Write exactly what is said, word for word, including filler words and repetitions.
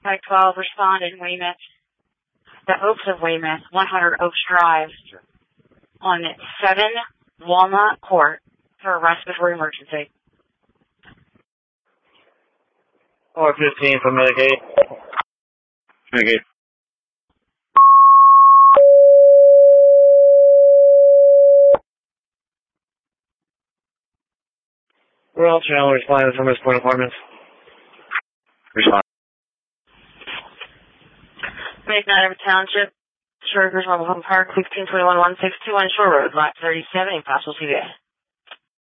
five twelve, respond in Weymouth. The Oaks of Weymouth, one hundred Oaks Drive, on seven Walnut Court for a respiratory emergency. four fifteen for Medicaid. Medicaid. Royal Channel responding from Miss Point Apartments. Respond. Midnight Township, Sherwood Mobile Home Park, sixteen twenty-one one six two on Shore Road, lot thirty-seven, in Possible C V A.